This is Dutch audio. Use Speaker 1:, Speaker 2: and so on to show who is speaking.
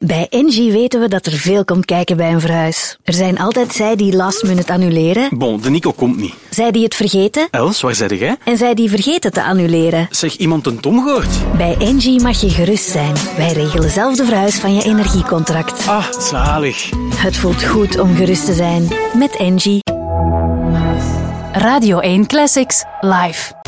Speaker 1: Bij Engie weten we dat er veel komt kijken bij een verhuis. Er zijn altijd zij die last minute annuleren.
Speaker 2: Bon, de Nico komt niet.
Speaker 1: Zij die het vergeten.
Speaker 2: Els, waar zei jij?
Speaker 1: En zij die vergeten te annuleren.
Speaker 2: Zeg, iemand een Tom gehoord?
Speaker 1: Bij Engie mag je gerust zijn. Wij regelen zelf de verhuis van je energiecontract.
Speaker 2: Ah, zalig.
Speaker 1: Het voelt goed om gerust te zijn. Met Engie.
Speaker 3: Radio 1 Classics Live.